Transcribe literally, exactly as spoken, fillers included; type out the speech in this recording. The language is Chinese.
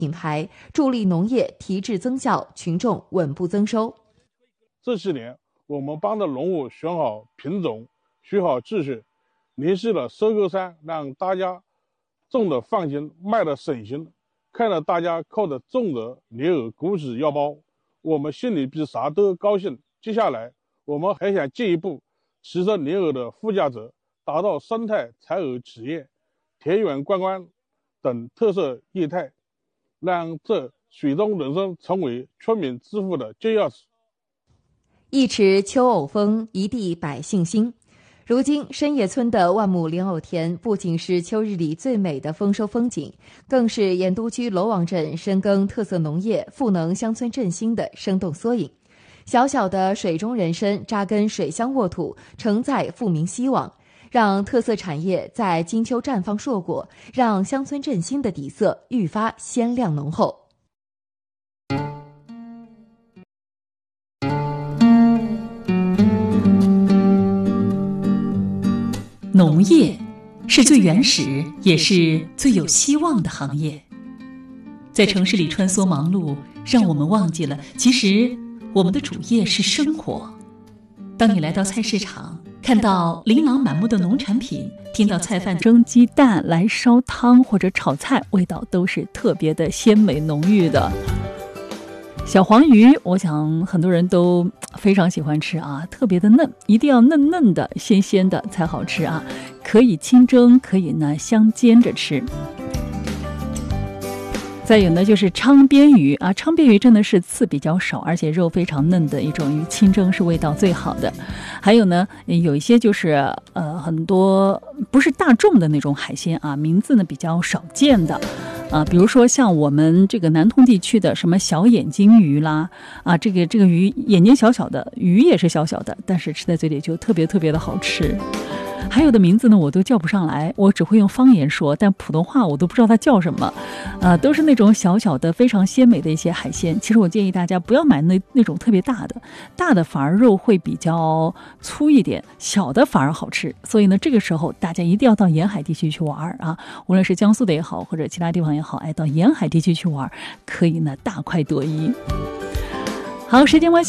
品牌，助力农业提质增效，群众稳步增收。 这些年，我们帮着农户选好品种，学好知识，联系了收购商，让大家种的放心，卖的省心。看到大家靠着种的莲藕鼓起腰包，我们心里比啥都高兴。接下来，我们还想进一步提升莲藕的附加值，打造生态采藕企业、田园观光等特色业态，让这水中人参成为村民致富的金钥匙。 一池秋藕丰，一地百姓兴。如今深野村的万亩莲藕田不仅是秋日里最美的丰收风景，更是盐都区楼王镇深耕特色农业、赋能乡村振兴的生动缩影。小小的水中人参扎根水乡沃土，承载富民希望，让特色产业在金秋绽放硕果，让乡村振兴的底色愈发鲜亮浓厚。 农业是最原始也是最有希望的行业。在城市里穿梭忙碌，让我们忘记了其实我们的主业是生活。当你来到菜市场，看到琳琅满目的农产品，听到菜贩蒸鸡蛋来烧汤或者炒菜，味道都是特别的鲜美浓郁的。小黄鱼，我想很多人都非常喜欢吃啊，特别的嫩，一定要嫩嫩的、鲜鲜的才好吃啊。可以清蒸，可以呢香煎着吃。再有呢就是昌边鱼啊，昌边鱼真的是刺比较少，而且肉非常嫩的一种鱼，清蒸是味道最好的。还有呢，有一些就是呃很多不是大众的那种海鲜啊，名字呢比较少见的。啊，比如说像我们这个南通地区的什么小眼睛鱼啦，啊，这个这个鱼眼睛小小的，鱼也是小小的，但是吃在嘴里就特别特别的好吃。还有的名字呢我都叫不上来，我只会用方言说，但普通话我都不知道它叫什么。呃，都是那种小小的非常鲜美的一些海鲜。其实我建议大家不要买那那种特别大的，大的反而肉会比较粗一点，小的反而好吃。所以呢，这个时候大家一定要到沿海地区去玩啊，无论是江苏的也好，或者其他地方也好，哎，到沿海地区去玩，可以呢大快朵颐。好，时间关系。